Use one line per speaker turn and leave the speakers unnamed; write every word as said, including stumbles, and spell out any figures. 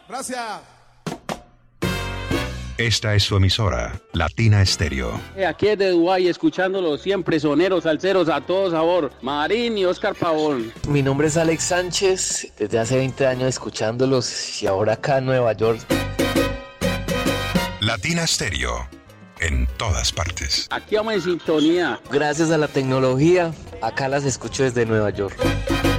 Gracias.
Esta es su emisora, Latina Estéreo.
Aquí es de Dubái, escuchándolo siempre, soneros, salseros, a todo sabor. Marín y Oscar Pavón.
Mi nombre es Alex Sánchez, desde hace veinte años escuchándolos y ahora acá en Nueva York.
Latina Estéreo, en todas partes.
Aquí vamos en sintonía.
Gracias a la tecnología, acá las escucho desde Nueva York.